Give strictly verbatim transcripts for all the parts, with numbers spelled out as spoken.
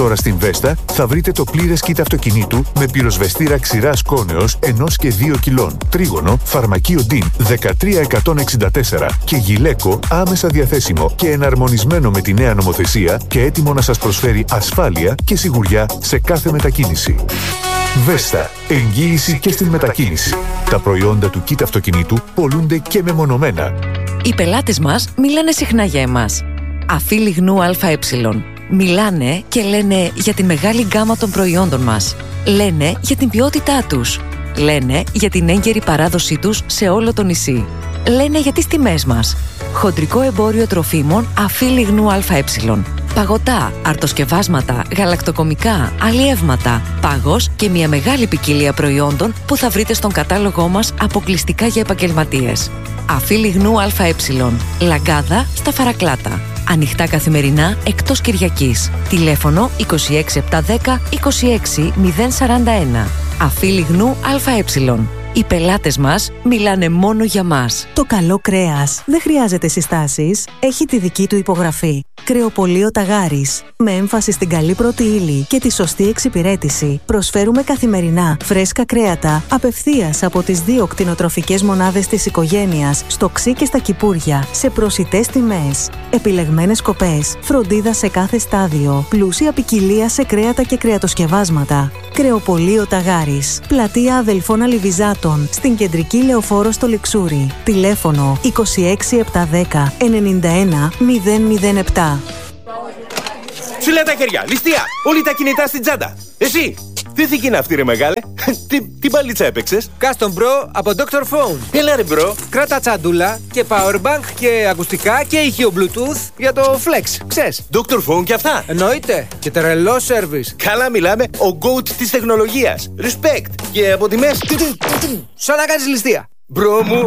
Τώρα στην Βέστα θα βρείτε το πλήρες kit αυτοκινήτου με πυροσβεστήρα ξηράς κόνεως ενός και δύο κιλών, τρίγωνο, φαρμακείο ντιν δεκατρία εκατόν εξήντα τέσσερα και γυλαίκο άμεσα διαθέσιμο και εναρμονισμένο με τη νέα νομοθεσία και έτοιμο να σας προσφέρει ασφάλεια και σιγουριά σε κάθε μετακίνηση. Βέστα. Εγγύηση και στην μετακίνηση. Τα προϊόντα του kit αυτοκινήτου πολλούνται και μεμονωμένα. Οι πελάτες μας μιλάνε συχνά για εμάς. Αφή λιγνού ΑΕ. Μιλάνε και λένε για τη μεγάλη γκάμα των προϊόντων μας. Λένε για την ποιότητά τους. Λένε για την έγκαιρη παράδοσή τους σε όλο το νησί. Λένε για τις τιμές μας. Χοντρικό εμπόριο τροφίμων Αφή λιγνού ΑΕ. Παγωτά, αρτοσκευάσματα, γαλακτοκομικά, αλλιεύματα, πάγος και μια μεγάλη ποικιλία προϊόντων που θα βρείτε στον κατάλογό μας αποκλειστικά για επαγγελματίες. Αφή λιγνού ΑΕ. Λαγκάδα στα Φαρακλάτα. Ανοιχτά καθημερινά εκτός Κυριακής. Τηλέφωνο είκοσι έξι επτακόσια δέκα είκοσι έξι μηδέν σαράντα ένα. Αφή λιγνού ΑΕ. Οι πελάτες μας μιλάνε μόνο για μας. Το καλό κρέας δεν χρειάζεται συστάσεις, έχει τη δική του υπογραφή. Κρεοπωλείο Ταγάρης. Με έμφαση στην καλή πρώτη ύλη και τη σωστή εξυπηρέτηση, προσφέρουμε καθημερινά φρέσκα κρέατα απευθείας από τις δύο κτηνοτροφικές μονάδες της οικογένειας, στο Ξύ και στα Κυπούρια, σε προσιτές τιμές. Επιλεγμένες κοπές, φροντίδα σε κάθε στάδιο, πλούσια ποικιλία σε κρέατα και κρεατοσκευάσματα. Κρεοπωλείο Ταγάρης. Πλατεία Αδελφών Αλιβιζάτων, στην κεντρική λεωφόρο στο Λιξούρι. Τηλέφωνο είκοσι έξι επτακόσια δέκα ενενήντα ένα μηδέν μηδέν επτά. Ψηλά τα χέρια, ληστεία! Όλοι τα κινητά στην τσάντα. Εσύ! Τι θήκη είναι αυτή, ρε μεγάλε? Τι, τι μπαλίτσα έπαιξες? Custom Bro από ντόκτορ Phone. Έλα ρε bro. Κράτα τσαντούλα και powerbank και ακουστικά και ηχείο Bluetooth για το flex, ξέρεις. ντόκτορ Phone και αυτά. Εννοείται. Και τρελό service. Καλά μιλάμε, ο goat της τεχνολογίας. Respect. Και από τιμές. Σαν να κάνεις ληστεία. Μπρο μου.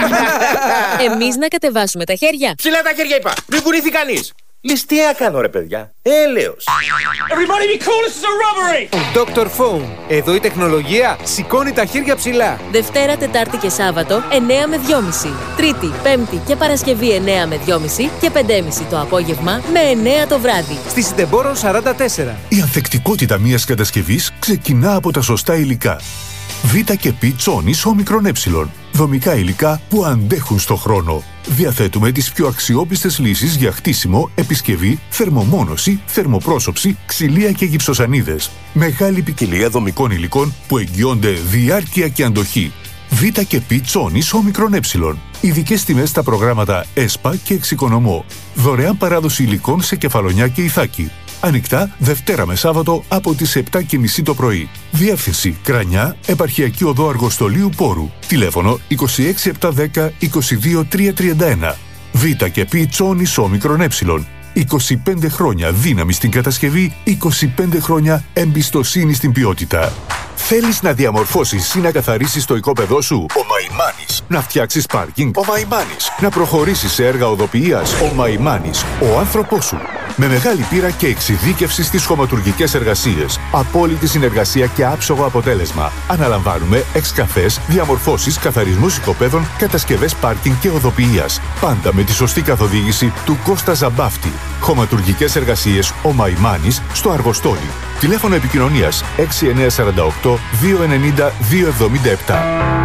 Εμείς να κατεβάσουμε τα χέρια. Ψηλά τα χέρια είπα. Μην κουνήθει κανείς. Ληστεία κάνω ρε παιδιά. Έλεος. Everybody be cool, this is a robbery! ντόκτορ Phone. Εδώ η τεχνολογία σηκώνει τα χέρια ψηλά. Δευτέρα, Τετάρτη και Σάββατο εννέα με δυόμιση. Τρίτη, Πέμπτη και Παρασκευή εννέα με δυόμιση και πέντε και μισή το απόγευμα με εννέα το βράδυ. Στη Συντεμπόρων σαράντα τέσσερα. Η ανθεκτικότητα μιας κατασκευής ξεκινά από τα σωστά υλικά. Β και Π τσόνης όμικρον ε. Δομικά υλικά που αντέχουν στο χρόνο. Διαθέτουμε τις πιο αξιόπιστες λύσεις για χτίσιμο, επισκευή, θερμομόνωση, θερμοπρόσωψη, ξυλία και γυψοσανίδες. Μεγάλη ποικιλία δομικών υλικών που εγγυώνται διάρκεια και αντοχή. Β και Π τσόνης όμικρον ε. Ειδικές τιμές στα προγράμματα ΕΣΠΑ και Εξοικονομώ. Δωρεάν παράδοση υλικών σε Κεφαλονιά και Ιθάκη. Ανοιχτά Δευτέρα με Σάββατο από τις επτά και μισή το πρωί. Διεύθυνση Κρανιά, Επαρχιακή Οδό Αργοστολίου Πόρου. Τηλέφωνο είκοσι έξι επτακόσια δέκα είκοσι δύο τριακόσια τριάντα ένα. Β και Π τσόνης όμικρον ε. είκοσι πέντε χρόνια δύναμη στην κατασκευή, είκοσι πέντε χρόνια εμπιστοσύνη στην ποιότητα. Θέλεις να διαμορφώσεις ή να καθαρίσεις το οικόπεδό σου? Ο Μαϊμάνης. Να φτιάξεις πάρκινγκ? Ο Μαϊμάνης. Να προχωρήσεις σε έργα οδοποιίας? Ο Μαϊμάνης. Ο άνθρωπός σου. Με μεγάλη πείρα και εξειδίκευση στις χωματουργικές εργασίες. Απόλυτη συνεργασία και άψογο αποτέλεσμα. Αναλαμβάνουμε εξκαφές, διαμορφώσεις, καθαρισμούς οικοπέδων, κατασκευές πάρκινγκ και οδοποιίας. Πάντα με τη σωστή καθοδήγηση του Κώστα Ζαμπάφτη. Χωματουργικές εργασίες Ο Μαϊμάνης στο Αργοστόλι. Τηλέφωνο επικοινωνίας έξι εννιά τέσσερα οκτώ δύο εννιά δύο εβδομήντα επτά.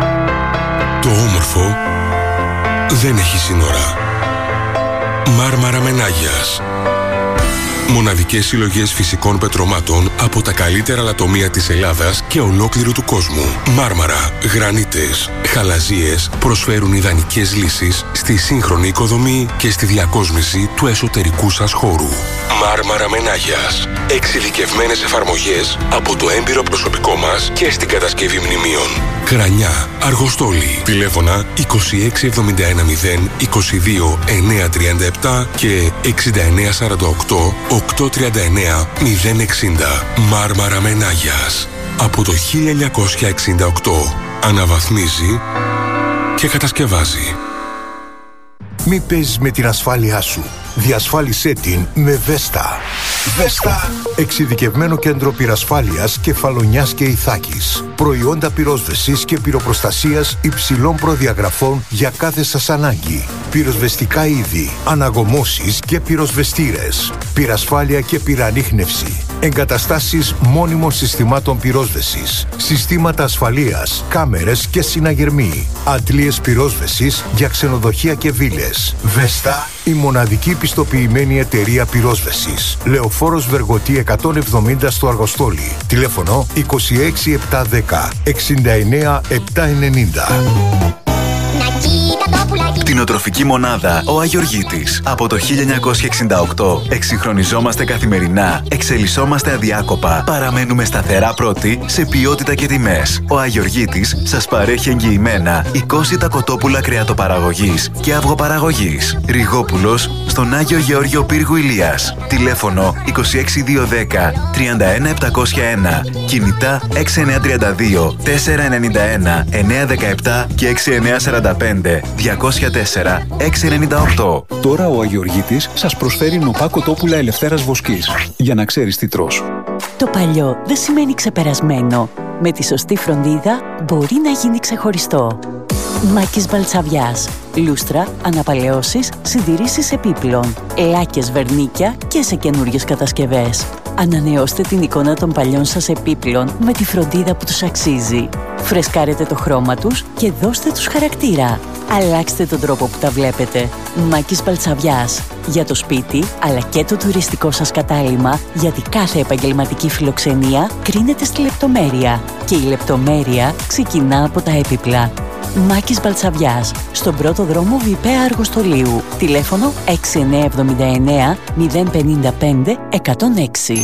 Το όμορφο δεν έχει σύνορα. Μάρμαρα Μενάγιας. Μοναδικές συλλογές φυσικών πετρωμάτων από τα καλύτερα λατομεία της Ελλάδας και ολόκληρου του κόσμου. Μάρμαρα, γρανίτες, χαλαζίες προσφέρουν ιδανικές λύσεις στη σύγχρονη οικοδομή και στη διακόσμηση του εσωτερικού σας χώρου. Μάρμαρα Μενάγιας. Εξειδικευμένες εφαρμογές από το έμπειρο προσωπικό μας και στην κατασκευή μνημείων. Κρανιά, Αργοστόλι. Τηλέφωνα είκοσι έξι εβδομήντα ένα μηδέν είκοσι δύο εννιακόσια τριάντα επτά και εξήντα εννέα σαράντα οκτώ οκτακόσια τριάντα εννέα μηδέν εξήντα. Μάρμαρα Μενάγιας. Από το χίλια εννιακόσια εξήντα οκτώ αναβαθμίζει και κατασκευάζει. Μη παίζεις με την ασφάλειά σου. Διασφάλισέ την με Βέστα. Βεστά. Εξειδικευμένο κέντρο πυρασφάλειας Κεφαλονιάς και Ιθάκης. Προϊόντα πυρόσβεσης και πυροπροστασίας υψηλών προδιαγραφών για κάθε σας ανάγκη. Πυροσβεστικά είδη, αναγωμώσεις και πυροσβεστήρες. Πυρασφάλεια και πυρανίχνευση. Εγκαταστάσεις μόνιμων συστημάτων πυρόσβεσης. Συστήματα ασφαλείας, κάμερες και συναγερμοί. Αντλίες πυρόσβεσης για ξενοδοχεία και βίλες. Βεστά, η μοναδική πιστοποιημένη εταιρεία πυρόσβεσης. Λεωφόρος Βεργοτή εκατόν εβδομήντα στο Αργοστόλι. Τηλέφωνο είκοσι έξι επτακόσια δέκα εξήντα εννέα επτακόσια ενενήντα. Κτηνοτροφική μονάδα Ο Αγιοργίτης. Από το χίλια εννιακόσια εξήντα οκτώ εξυγχρονιζόμαστε καθημερινά, εξελισσόμαστε αδιάκοπα, παραμένουμε σταθερά πρώτοι σε ποιότητα και τιμές. Ο Αγιοργίτης σας παρέχει εγγυημένα είκοσι κοτόπουλα κρεατοπαραγωγής και αυγοπαραγωγής. Ριγόπουλος στον Άγιο Γεώργιο Πύργου Ηλίας. Τηλέφωνο είκοσι έξι διακόσια δέκα τριάντα ένα επτακόσια ένα. Κινητά έξι εννιά τρία δύο τέσσερα εννιά ένα εννιά δεκαεπτά και έξι εννιά σαράντα πέντε διακόσια τέσσερα έξι εννιά οκτώ. Τώρα ο Αγιοργίτης σας προσφέρει νοπά κοτόπουλα ελευθέρας βοσκής. Για να ξέρεις τι τρως. Το παλιό δεν σημαίνει ξεπερασμένο. Με τη σωστή φροντίδα μπορεί να γίνει ξεχωριστό. Μάκης Βαλτσαβιάς. Λούστρα, αναπαλαιώσεις, συντηρήσεις επίπλων, λάκες βερνίκια και σε καινούριες κατασκευές. Ανανεώστε την εικόνα των παλιών σας επίπλων με τη φροντίδα που τους αξίζει. Φρεσκάρετε το χρώμα τους και δώστε τους χαρακτήρα. Αλλάξτε τον τρόπο που τα βλέπετε. Μάκης Βαλτσαβιάς. Για το σπίτι, αλλά και το τουριστικό σας κατάλημα, γιατί κάθε επαγγελματική φιλοξενία κρίνεται στη λεπτομέρεια. Και η λεπτομέρεια ξεκινά από τα έπιπλα. Μάκης Βαλτσαβιάς, στον πρώτο δρόμο Βιπαία Αργοστολίου. Τηλέφωνο έξι εννιά επτά εννιά μηδέν πέντε πέντε εκατόν έξι.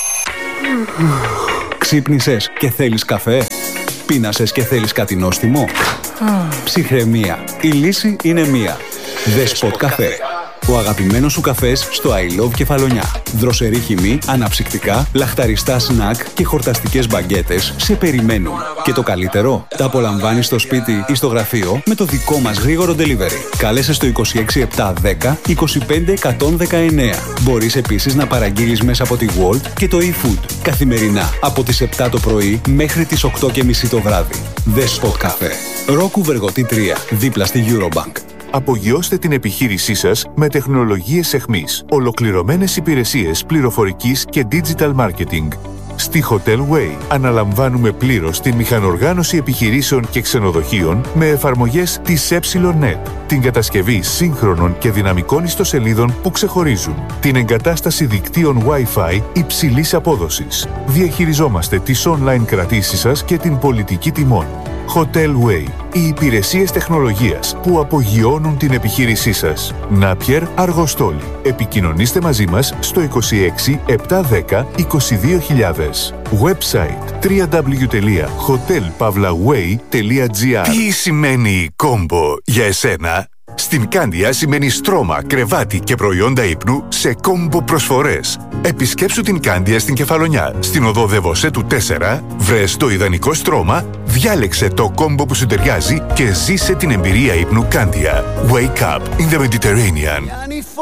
Ξύπνησες και θέλεις καφέ? Πείνασες και θέλεις κάτι νόστιμο? Ψυχραιμία. Η λύση είναι μία. Δεσπότ Καφέ. Ο αγαπημένος σου καφές στο I Love Κεφαλονιά. Δροσερή χυμή, αναψυκτικά, λαχταριστά σνακ και χορταστικές μπαγκέτες σε περιμένουν. Και το καλύτερο, τα απολαμβάνεις στο σπίτι ή στο γραφείο με το δικό μας γρήγορο delivery. Κάλεσε στο είκοσι έξι επτακόσια δέκα είκοσι πέντε εκατόν δεκαεννέα. Μπορείς επίσης να παραγγείλεις μέσα από τη Wolt και το eFood. Καθημερινά από τις επτά το πρωί μέχρι τις οκτώ και μισή το βράδυ. The Spot Cafe. Ρόκου Βεργοτή τρία, δίπλα στη Eurobank. Απογειώστε την επιχείρησή σας με τεχνολογίες εχμής, ολοκληρωμένες υπηρεσίες πληροφορικής και digital marketing. Στη Hotel Way αναλαμβάνουμε πλήρως την μηχανοργάνωση επιχειρήσεων και ξενοδοχείων με εφαρμογές της E-Net, την κατασκευή σύγχρονων και δυναμικών ιστοσελίδων που ξεχωρίζουν, την εγκατάσταση δικτύων Wi-Fi υψηλής απόδοσης. Διαχειριζόμαστε τις online κρατήσεις σας και την πολιτική τιμών. Hotel Way. Οι υπηρεσίες τεχνολογίας που απογειώνουν την επιχείρησή σας. Νάπιερ Αργοστόλι. Επικοινωνήστε μαζί μας στο είκοσι έξι επτακόσια δέκα είκοσι δύο χιλιάδες. Website double-u double-u double-u τελεία hotel pavlaway τελεία gr. Τι σημαίνει κόμπο για εσένα? Στην Κάνδια σημαίνει στρώμα, κρεβάτι και προϊόντα ύπνου σε κόμπο προσφορές. Επισκέψου την Κάνδια στην Κεφαλονιά, στην οδό Δεβοσέτου τέσσερα, βρες το ιδανικό στρώμα, διάλεξε το κόμπο που σου ταιριάζει και ζήσε την εμπειρία ύπνου Κάνδια. Wake up in the Mediterranean.